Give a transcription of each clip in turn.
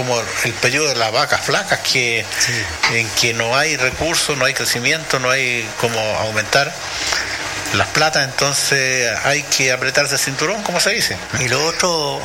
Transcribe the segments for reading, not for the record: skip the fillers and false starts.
como el periodo de las vacas flacas, que sí, en que no hay recursos, no hay crecimiento, no hay cómo aumentar las platas, entonces hay que apretarse el cinturón, como se dice. Y lo otro,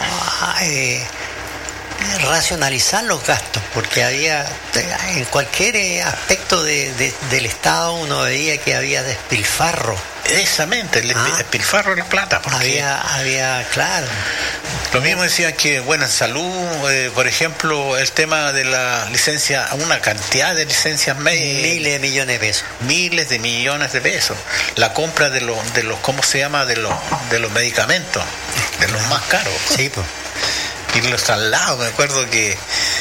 racionalizar los gastos, porque había, en cualquier aspecto del Estado, uno veía que había despilfarro. Exactamente, el despilfarro de la plata. Había, claro. Lo mismo decían que, bueno, en salud, por ejemplo, el tema de la licencia, una cantidad de licencias miles de millones de pesos. Miles de millones de pesos. La compra de los ¿cómo se llama? De los medicamentos, de los más caros. Sí, pues. Y los traslados, me acuerdo que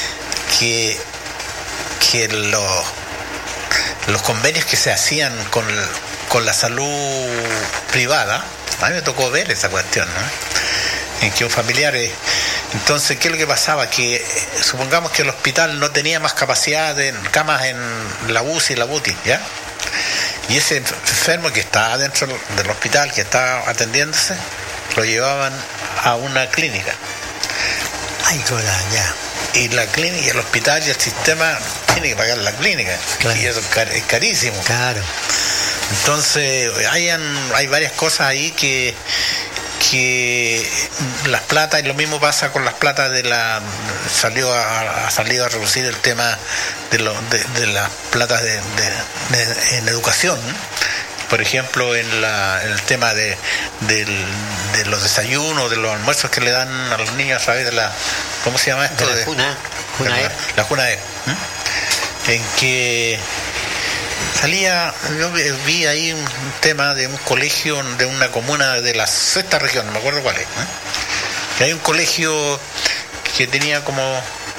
los convenios que se hacían con la salud privada, a mí me tocó ver esa cuestión, ¿no? En que un familiar, entonces, ¿qué es lo que pasaba? Que supongamos que el hospital no tenía más capacidad de camas en la UCI y la BUTI, ¿ya? Y ese enfermo que estaba dentro del hospital, que estaba atendiéndose, lo llevaban a una clínica. Ay, ya. Y la clínica, el hospital y el sistema tiene que pagar la clínica. Claro. Y eso es carísimo. Claro. Entonces, hay varias cosas ahí que las platas, y lo mismo pasa con las platas ha salido a reducir el tema de las platas en educación. Por ejemplo, en el tema de los desayunos, de los almuerzos que le dan a los niños a través de la, ¿cómo se llama esto? De la Junaed. La Junaed. En que salía, yo vi ahí un tema de un colegio de una comuna de la sexta región, no me acuerdo cuál es, que hay un colegio que tenía como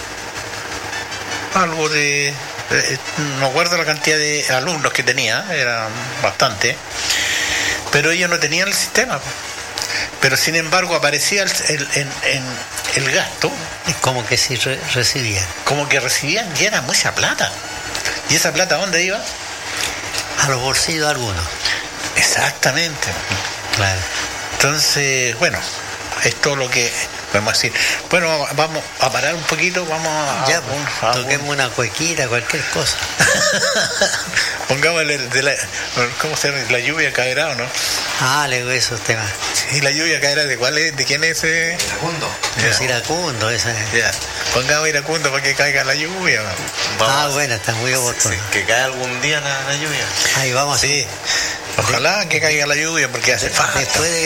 algo de, no me acuerdo la cantidad de alumnos que tenía, eran bastante, pero ellos no tenían el sistema, pero sin embargo aparecía el gasto. Es como que sí recibían. Como que recibían, y era mucha plata. ¿Y esa plata a dónde iba? A los bolsillos de algunos. Exactamente. Claro. Entonces, bueno, es todo lo que podemos decir. Bueno, vamos a parar un poquito, toquemos una cuequita, cualquier cosa. Pongámosle ¿cómo se llama? La lluvia caerá, ¿o no? Esos temas. ¿Y la lluvia caerá de cuál es? ¿De quién es ese? Iracundo. Es Iracundo, esa es. Ya. Pongamos Iracundo para que caiga la lluvia. Bueno, está muy oportuno. Sí, que caiga algún día la lluvia. Ahí vamos. Sí. Ojalá que caiga la lluvia porque hace falta. Después de